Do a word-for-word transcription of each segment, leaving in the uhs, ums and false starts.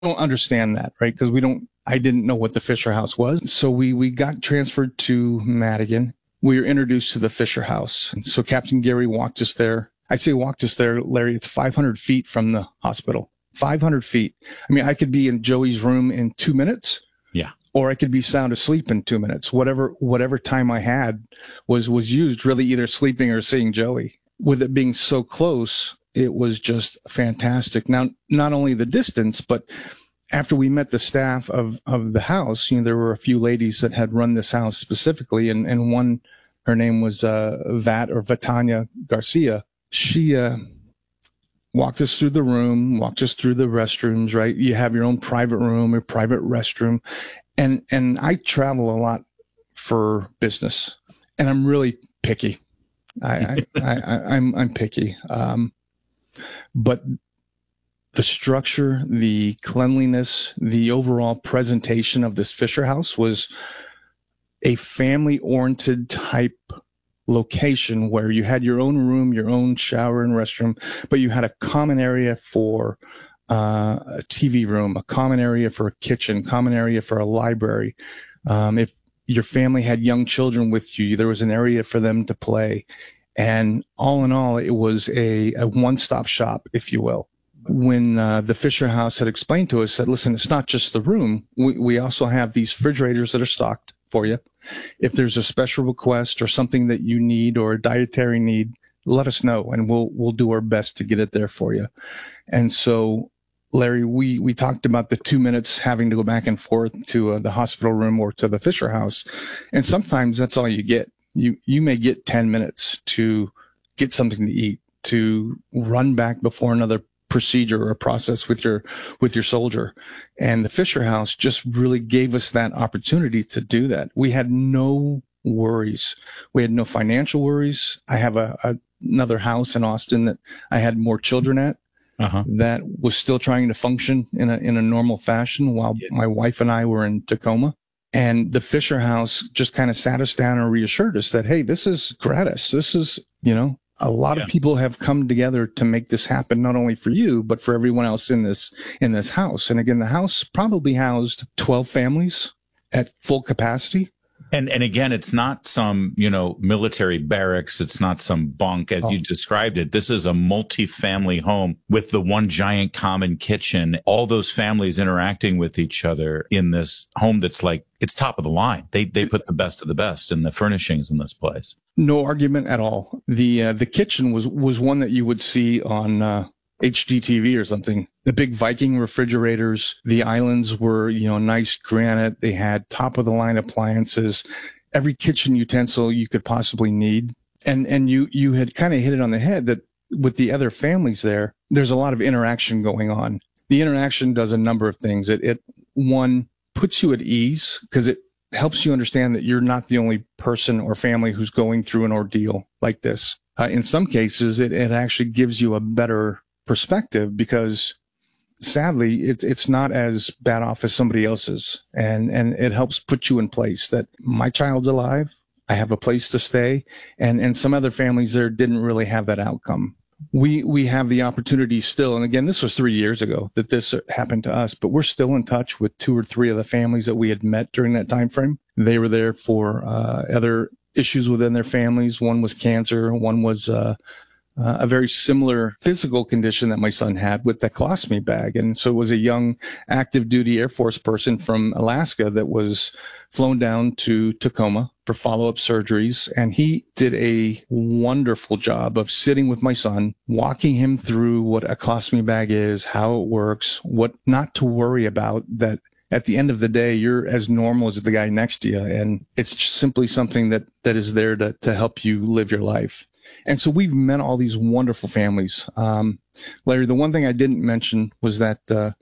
don't understand that, right? Because we don't, I didn't know what the Fisher House was. So we, we got transferred to Madigan. We were introduced to the Fisher House. And so Captain Gary walked us there. I say walked us there, Larry, it's five hundred feet from the hospital. five hundred feet. I mean, I could be in Joey's room in two minutes. Yeah. Or I could be sound asleep in two minutes. Whatever, whatever time I had was, was used really either sleeping or seeing Joey. With it being so close, it was just fantastic. Now, not only the distance, but after we met the staff of, of the house, you know, there were a few ladies that had run this house specifically. And, and one, her name was, uh, Vat or Vatanya Garcia. She, uh, walked us through the room, walked us through the restrooms, right? You have your own private room or private restroom. And, and I travel a lot for business, and I'm really picky. I, I, I, I I'm, I'm picky. Um, but the structure, the cleanliness, the overall presentation of this Fisher House was a family-oriented type location where you had your own room, your own shower and restroom, but you had a common area for uh, a T V room, a common area for a kitchen, common area for a library. Um, if your family had young children with you, there was an area for them to play. And all in all, it was a, a one-stop shop, if you will. When uh, the Fisher House had explained to us that, listen, it's not just the room. We, we also have these refrigerators that are stocked for you. If there's a special request or something that you need or a dietary need, let us know, and we'll we'll do our best to get it there for you. And so, Larry, we, we talked about the two minutes having to go back and forth to uh, the hospital room or to the Fisher House. And sometimes that's all you get. You, you may get ten minutes to get something to eat, to run back before another procedure or process with your, with your soldier. And the Fisher House just really gave us that opportunity to do that. We had no worries. We had no financial worries. I have a, a another house in Austin that I had more children at. Uh-huh. That was still trying to function in a in a normal fashion while yeah. my wife and I were in Tacoma. And the Fisher House just kind of sat us down and reassured us that, hey, this is gratis. This is, you know, a lot yeah. of people have come together to make this happen, not only for you, but for everyone else in this in this house. And again, the house probably housed twelve families at full capacity. And and again, it's not some, you know, military barracks. It's not some bunk, as oh. you described it. This is a multi-family home with the one giant common kitchen, all those families interacting with each other in this home that's like, it's top of the line. They they put the best of the best in the furnishings in this place. No argument at all. The uh, the kitchen was, was one that you would see on uh, H G T V or something. The big Viking refrigerators, the islands were, you know, nice granite. They had top of the line appliances, every kitchen utensil you could possibly need. And, and you, you had kind of hit it on the head that with the other families there, there's a lot of interaction going on. The interaction does a number of things. It, it one puts you at ease because it helps you understand that you're not the only person or family who's going through an ordeal like this. Uh, in some cases, it, it actually gives you a better perspective because sadly, it's it's not as bad off as somebody else's, and and it helps put you in place that my child's alive, I have a place to stay, and and some other families there didn't really have that outcome. We we have the opportunity still, and again, this was three years ago that this happened to us, but we're still in touch with two or three of the families that we had met during that time frame. They were there for uh, other issues within their families. One was cancer, one was uh, Uh, a very similar physical condition that my son had with the colostomy bag. And so it was a young active duty Air Force person from Alaska that was flown down to Tacoma for follow-up surgeries. And he did a wonderful job of sitting with my son, walking him through what a colostomy bag is, how it works, what not to worry about, that at the end of the day, you're as normal as the guy next to you. And it's simply something that, that is there to, to help you live your life. And so we've met all these wonderful families. Um, Larry, the one thing I didn't mention was that uh,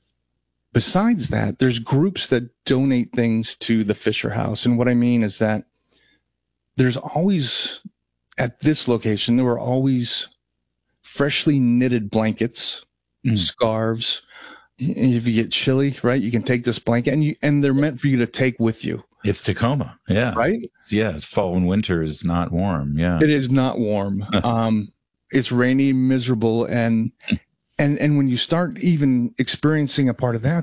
besides that, there's groups that donate things to the Fisher House. And what I mean is that there's always, at this location, there were always freshly knitted blankets, mm. scarves. If you get chilly, right, you can take this blanket, and you, and they're meant for you to take with you. It's Tacoma. Yeah. Right? It's, yeah. Fall and winter is not warm. Yeah. It is not warm. um, it's rainy, miserable. And, And and when you start even experiencing a part of that,